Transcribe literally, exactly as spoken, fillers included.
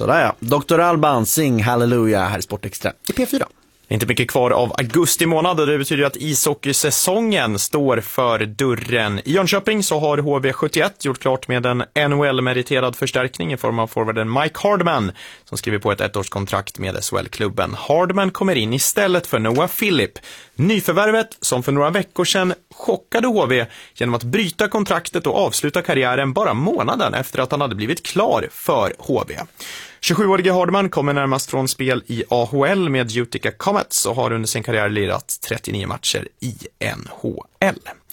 Sådär ja. doktor Alban, Sing Hallelujah här i Sportextra i P fyra. Inte mycket kvar av augusti månad och det betyder att ishockeysäsongen står för dörren. I Jönköping så har H V sjuttioett gjort klart med en N H L-meriterad förstärkning i form av forwarden Mike Hardman som skriver på ett ettårskontrakt med S H L-klubben. Hardman kommer in istället för Noah Phillip. Nyförvärvet som för några veckor sedan chockade H V genom att bryta kontraktet och avsluta karriären bara månaden efter att han hade blivit klar för H V. tjugosjuårige Hardman kommer närmast från spel i A H L med Utica Comets och har under sin karriär lirat trettionio matcher i N H L.